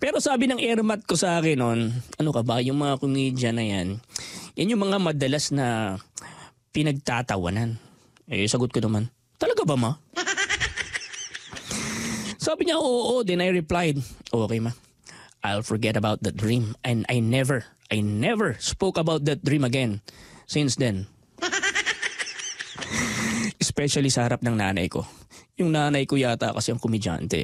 Pero sabi ng airmat ko sa akin noon, ano ka ba, yung mga comedian na yan yung mga madalas na pinagtatawanan. Eh, sagot ko naman, talaga ba ma? Sabi niya, oo. Then I replied, okay ma, I'll forget about that dream. And I never spoke about that dream again since then. Especially sa harap ng nanay ko. Yung nanay ko yata kasi ang komedyante.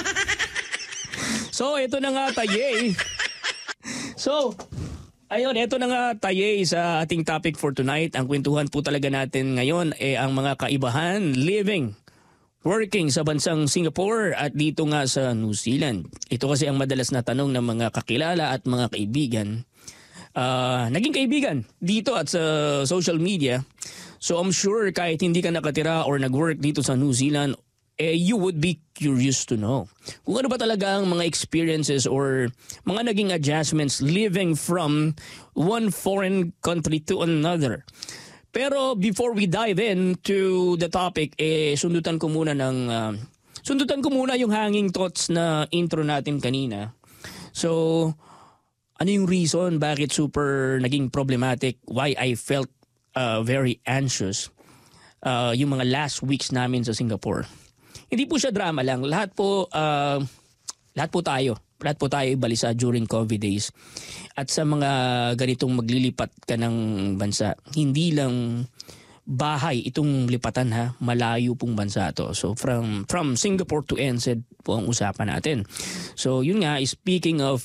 So, ito na nga tayo. So, ayun, ito na nga tayo sa ating topic for tonight. Ang kwentuhan po talaga natin ngayon ang mga kaibahan living, working sa bansang Singapore at dito nga sa New Zealand. Ito kasi ang madalas na tanong ng mga kakilala at mga kaibigan. Naging kaibigan dito at sa social media. So I'm sure kahit hindi ka nakatira or nag-work dito sa New Zealand, you would be curious to know kung ano ba talaga ang mga experiences or mga naging adjustments living from one foreign country to another. Pero before we dive into the topic, sundutan ko muna yung hanging thoughts na intro natin kanina. So, ano yung reason bakit super naging problematic, why I felt very anxious yung mga last weeks namin sa Singapore. Hindi po siya drama lang. Lahat po tayo balisa during COVID days. At sa mga ganitong maglilipat ka ng bansa, hindi lang bahay itong lipatan ha, malayo pong bansa to. So from Singapore to NZ po ang usapan natin. So yun nga, speaking of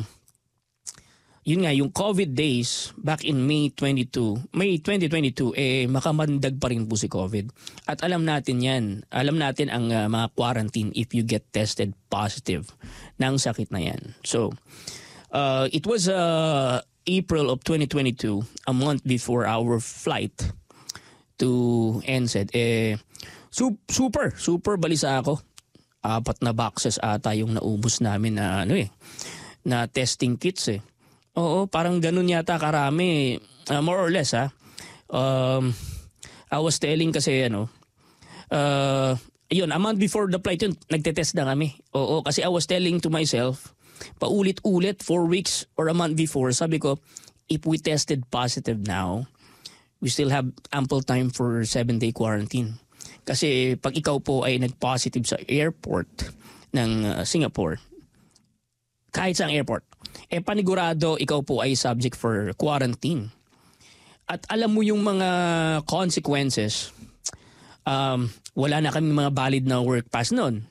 yung COVID days back in May 2022, makamandag pa rin po si COVID. At alam natin yan. Alam natin ang mga quarantine if you get tested positive ng sakit na yan. So, it was April of 2022, a month before our flight to NZ. Super balisa ako. 4 na boxes ata yung naubos namin na testing kits . Oo, parang ganun yata karami. More or less I was telling kasi yun, a month before the flight yun, nagtetest na kami. Oo, kasi I was telling to myself, paulit-ulit 4 weeks or a month before, sabi ko, if we tested positive now, we still have ample time for 7-day quarantine. Kasi pag ikaw po ay nag-positive sa airport ng Singapore, kahit sa airport, panigurado ikaw po ay subject for quarantine. At alam mo yung mga consequences, wala na kami mga valid na work pass noon.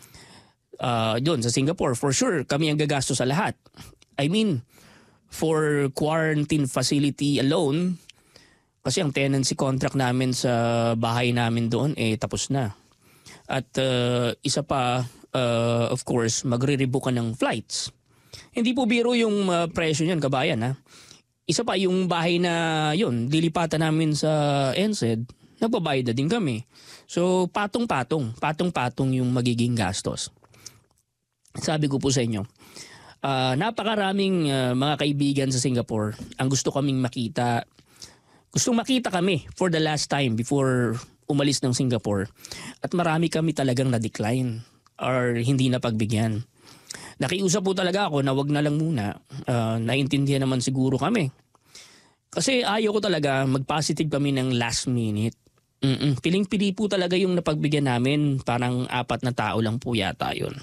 Doon sa Singapore, for sure, kami ang gagasto sa lahat. I mean, for quarantine facility alone, kasi ang tenancy contract namin sa bahay namin doon, tapos na. At isa pa, of course, magre-rebook ka ng flights. Hindi po biro yung presyo niyan, kabayan ha. Isa pa yung bahay na yun, dilipatan namin sa NZ, nagbabayad na din kami. So patong-patong yung magiging gastos. Sabi ko po sa inyo, napakaraming mga kaibigan sa Singapore ang gusto kaming makita. Gustong makita kami for the last time before umalis ng Singapore. At marami kami talagang na-decline or hindi na pagbigyan. Nakiusap po talaga ako na wag na lang muna. Naintindihan naman siguro kami. Kasi ayaw ko talaga mag-positive kami ng last minute. Piling-pili po talaga yung napagbigyan namin. Parang 4 na tao lang po yata yun.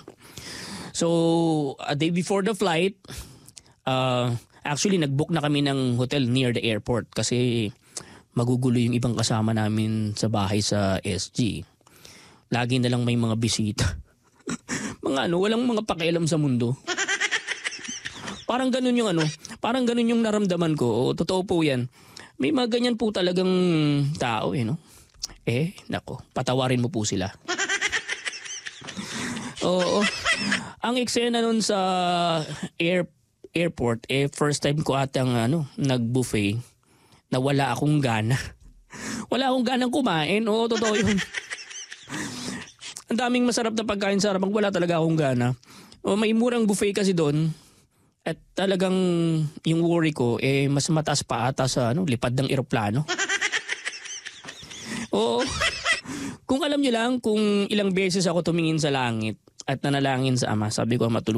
So, a day before the flight, actually nag-book na kami ng hotel near the airport kasi magugulo yung ibang kasama namin sa bahay sa SG. Lagi na lang may mga bisita. Walang mga pakialam sa mundo. Parang ganun yung naramdaman ko. Totoo po yan. May mga ganyan po talagang tao nako, patawarin mo po sila. Oo. Ang eksena nun sa airport, first time ko atang nag-buffet na wala akong gana. Wala akong ganang kumain. Oo, totoo yun. Ang daming masarap na pagkain sa harapang, wala talaga akong gana. May murang buffet kasi doon. At talagang yung worry ko, mas mataas pa ata sa lipad ng eroplano. Oo. Kung alam niyo lang kung ilang beses ako tumingin sa langit at nanalangin sa Ama, sabi ko matulog